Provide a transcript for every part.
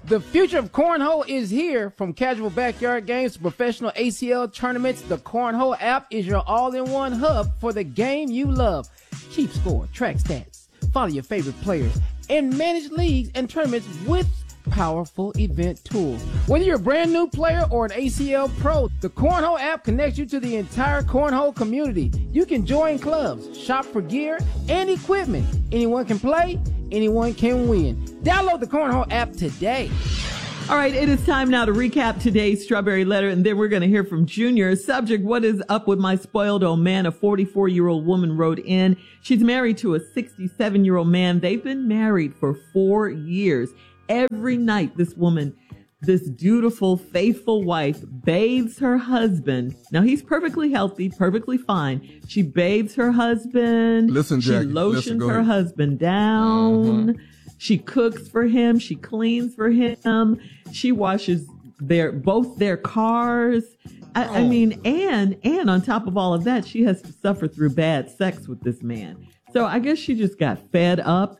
The future of cornhole is here. From casual backyard games to professional ACL tournaments, the Cornhole app is your all-in-one hub for the game you love. Keep score, track stats, follow your favorite players, and manage leagues and tournaments with powerful event tools. Whether you're a brand new player or an ACL pro, the Cornhole app connects you to the entire Cornhole community. You can join clubs, shop for gear and equipment. Anyone can play, anyone can win. Download the Cornhole app today. All right, it is time now to recap today's Strawberry Letter, and then we're going to hear from Junior. Subject, what is up with my spoiled old man? A 44-year-old woman wrote in. She's married to a 67-year-old man. They've been married for 4 years. Every night, this woman, this dutiful, faithful wife, bathes her husband. Now, he's perfectly healthy, perfectly fine. She bathes her husband. Listen, Jackie. She lotions her husband down. She cooks for him. She cleans for him. She washes both their cars. I mean, and on top of all of that, she has to suffer through bad sex with this man. So I guess she just got fed up.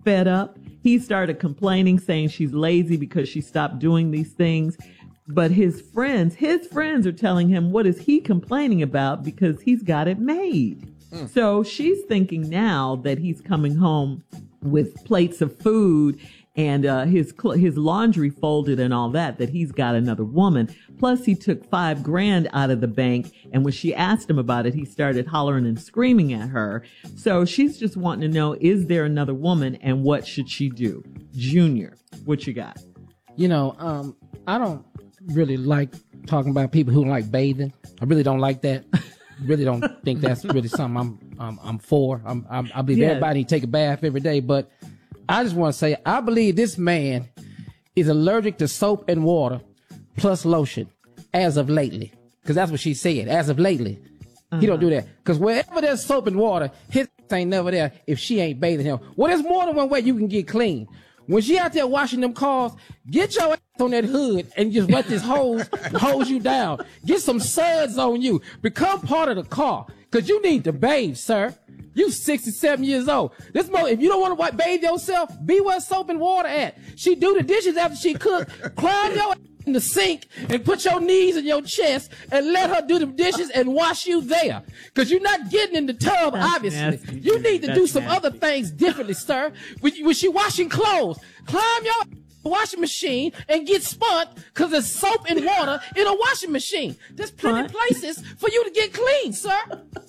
He started complaining, saying she's lazy because she stopped doing these things. But his friends are telling him, what is he complaining about? Because he's got it made. So she's thinking now that he's coming home with plates of food and his laundry folded and all that he's got another woman. Plus, he took $5,000 out of the bank. And when she asked him about it, he started hollering and screaming at her. So she's just wanting to know, is there another woman and what should she do? Junior, what you got? You know, I don't really like talking about people who like bathing. I really don't like that. Really don't think that's really something I'm for. I believe everybody take a bath every day, but I just want to say I believe this man is allergic to soap and water plus lotion as of lately, because that's what she said. As of lately, he don't do that, because wherever there's soap and water, his ain't never there if she ain't bathing him. Well, there's more than one way you can get clean. When she out there washing them cars, get your ass on that hood and just let this hose you down. Get some suds on you. Become part of the car, because you need to bathe, sir. You 67 years old. If you don't want to bathe yourself, be where soap and water at. She do the dishes after she cook. Climb your ass in the sink and put your knees in your chest and let her do the dishes and wash you there. Because you're not getting in the tub, obviously. Nasty, you need to do some other things differently, sir. When she washing clothes, climb your washing machine and get spun, because there's soap and water in a washing machine. There's plenty of places for you to get clean, sir.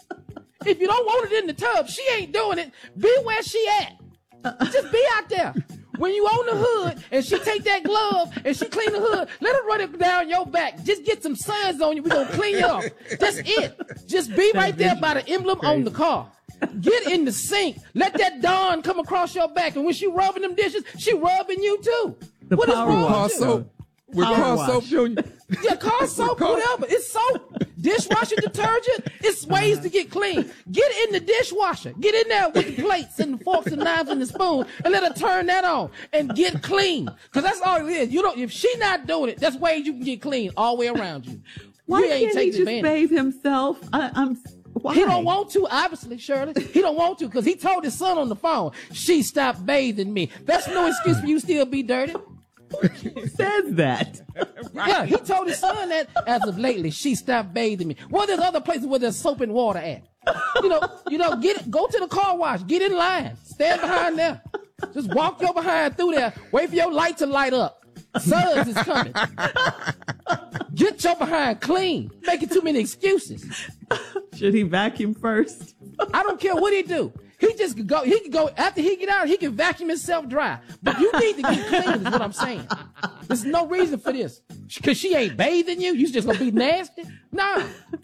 If you don't want it in the tub, she ain't doing it. Be where she at. Just be out there. When you on the hood and she take that glove and she clean the hood, let her run it down your back. Just get some suds on you. We gonna clean you up. That's it. Just be right there by the emblem on the car. Get in the sink. Let that Dawn come across your back. And when she rubbing them dishes, she rubbing you too. What is wrong with you? With car soap, Junior. Yeah, car soap, whatever. It's soap. Dishwasher detergent. It's ways to get clean. Get in the dishwasher. Get in there with the plates and the forks and knives and the spoon and let her turn that on and get clean. Because that's all it is. If she not doing it, that's ways you can get clean all the way around you. Why can't he just bathe himself? Why? He don't want to, obviously, Shirley. He don't want to because he told his son on the phone, she stopped bathing me. That's no excuse for you still be dirty. Who says that? Yeah, he told his son that as of lately, she stopped bathing me. Well, there's other places where there's soap and water at. Go to the car wash, get in line, stand behind there. Just walk your behind through there, wait for your light to light up. Suds is coming. Get your behind clean. Making too many excuses. Should he vacuum first? I don't care what he do. He can go after he get out, he can vacuum himself dry. But you need to get clean is what I'm saying. There's no reason for this. Because she ain't bathing you. You just gonna be nasty? No.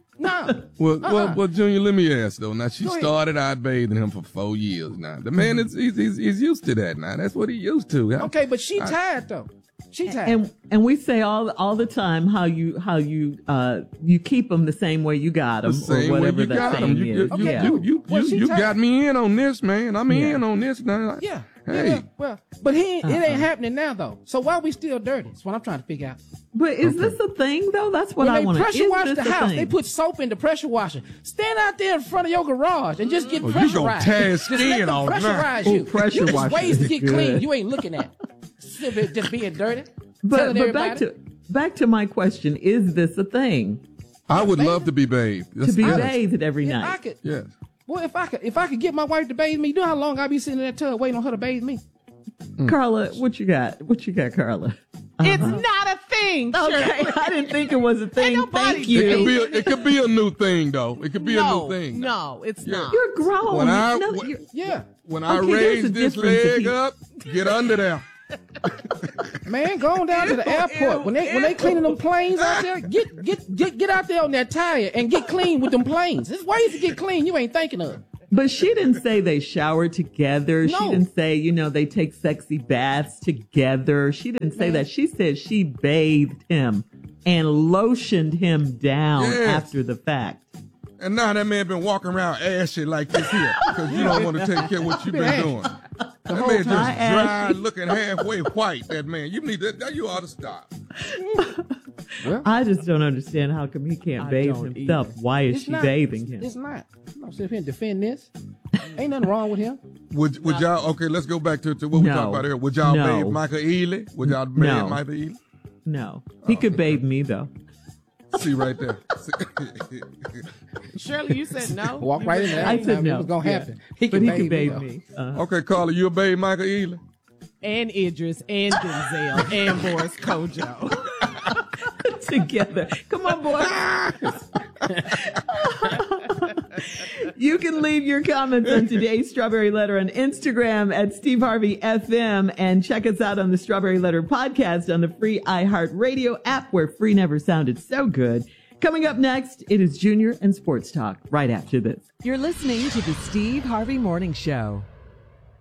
Well, Junior, let me ask though. Now she started out bathing him for 4 years now. The man he's used to that now. That's what he used to. Okay, but she tired though. She tired. And we say all the time how you keep them the same way you got them, or whatever that saying is. You got me in on this, man. I'm in on this now. Yeah. Hey. Yeah, well, but it ain't happening now though. So why are we still dirty? That's what I'm trying to figure out. But is this a thing though? That's what I want to. Pressure wash the house. They put soap in the pressure washer. Stand out there in front of your garage and just get pressurized. You gonna tear skin on pressurize you. Pressure wash. Ways to get clean. You ain't looking at. Just being dirty. But back to my question: is this a thing? I would love to be bathed. To be bathed every night. Yes. Boy, if I could get my wife to bathe me, you know how long I'd be sitting in that tub waiting on her to bathe me? Carla, what you got? What you got, Carla? It's not a thing. Okay, I didn't think it was a thing. Thank you. It could be a new thing, though. It could be a new thing. No, it's not. You're grown. When I raise this leg up, get under there. Man, going down to the airport when they cleaning them planes out there, get out there on that tire and get clean with them planes. There's ways to get clean you ain't thinking of. But she didn't say they showered together. No. She didn't say, they take sexy baths together. She didn't say that. She said she bathed him and lotioned him down after the fact. And now that man been walking around ashy like this here because you don't want to take care of what you've been doing. That man just dry, looking halfway white, that man. You ought to stop. Well, I just don't understand how come he can't bathe himself. Either. Why is she bathing him? It's not. I'm not sitting here and defend this. Ain't nothing wrong with him. Would y'all, okay, let's go back to what we talking about here. Would y'all bathe Michael Ealy? Would y'all bathe Michael Ealy? No. He could bathe me, though. See right there. Shirley, you said no. Walk right in there. I said no. It was going to happen. He could bathe me. Okay, Carla, you'll bathe Michael Ealy? And Idris and Denzel and Boris Kojo. Together. Come on, boys. You can leave your comments on today's Strawberry Letter on Instagram at Steve Harvey FM and check us out on the Strawberry Letter podcast on the free iHeartRadio app where free never sounded so good. Coming up next, it is Junior and Sports Talk right after this. You're listening to the Steve Harvey Morning Show.